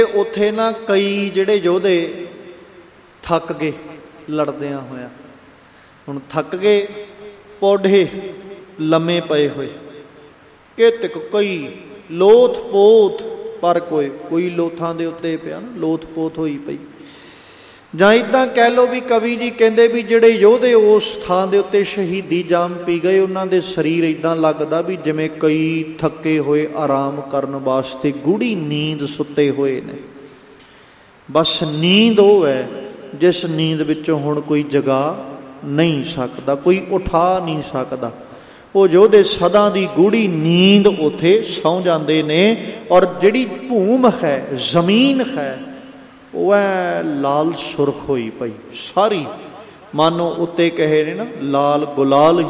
ਉੱਥੇ ਨਾ ਕਈ ਜਿਹੜੇ ਯੋਧੇ ਥੱਕ ਗਏ ਲੜਦਿਆਂ ਹੋਇਆਂ। ਹੁਣ ਥੱਕ ਗਏ, ਪੌਡੇ ਲੰਮੇ ਪਏ ਹੋਏ, ਕਿਤਕ ਕਈ ਲੋਥ ਪੋਥ, ਪਰ ਕੋਈ ਲੋਥਾਂ ਦੇ ਉੱਤੇ ਪਿਆ ਨਾ, ਲੋਥ ਪੋਥ ਹੋਈ ਪਈ। ਜਾਂ ਇੱਦਾਂ ਕਹਿ ਲਓ ਵੀ ਕਵੀ ਜੀ ਕਹਿੰਦੇ ਵੀ ਜਿਹੜੇ ਯੋਧੇ ਉਸ ਥਾਂ ਦੇ ਉੱਤੇ ਸ਼ਹੀਦੀ ਜਾਮ ਪੀ ਗਏ, ਉਹਨਾਂ ਦੇ ਸਰੀਰ ਇੱਦਾਂ ਲੱਗਦਾ ਵੀ ਜਿਵੇਂ ਕਈ ਥੱਕੇ ਹੋਏ ਆਰਾਮ ਕਰਨ ਵਾਸਤੇ ਗੂੜੀ ਨੀਂਦ ਸੁੱਤੇ ਹੋਏ ਨੇ। ਬਸ ਨੀਂਦ ਉਹ ਹੈ ਜਿਸ ਨੀਂਦ ਵਿੱਚੋਂ ਹੁਣ ਕੋਈ ਜਗਾ ਨਹੀਂ ਸਕਦਾ, ਕੋਈ ਉਠਾ ਨਹੀਂ ਸਕਦਾ। ਉਹ ਯੋਧੇ ਸਦਾ ਦੀ ਗੂੜੀ ਨੀਂਦ ਉੱਥੇ ਸੌਂ ਜਾਂਦੇ ਨੇ। ਔਰ ਜਿਹੜੀ ਭੂਮ ਹੈ, ਜ਼ਮੀਨ ਹੈ, ਉਹ ਐ ਲਾਲ ਸੁਰਖ ਹੋਈ ਪਈ ਸਾਰੀ, ਮਾਨੋ ਉੱਤੇ ਕਹੇ ਨੇ ਨਾ ਲਾਲ ਗੁਲਾਲ